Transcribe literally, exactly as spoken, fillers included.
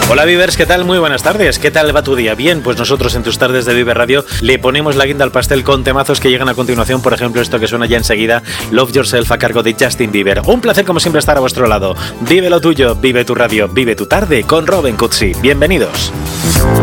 Hola Vivers, ¿qué tal? Muy buenas tardes. ¿Qué tal va tu día? Bien, pues nosotros en tus tardes de Viver Radio le ponemos la guinda al pastel con temazos que llegan a continuación. Por ejemplo, esto que suena ya enseguida, Love Yourself, a cargo de Justin Bieber. Un placer como siempre estar a vuestro lado. Vive lo tuyo, vive tu radio, vive tu tarde con Robin Cutsi. Bienvenidos.